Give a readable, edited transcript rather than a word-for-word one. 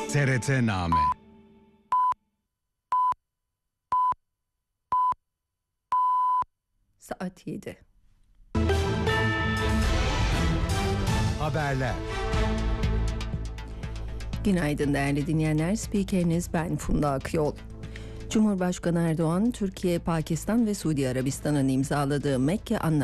TRT-Name. Saat 7. Haberler. Günaydın değerli dinleyenler. Spikeriniz ben Funda Akyol. Cumhurbaşkanı Erdoğan, Türkiye, Pakistan ve Suudi Arabistan'ın imzaladığı Mekke Anlaşması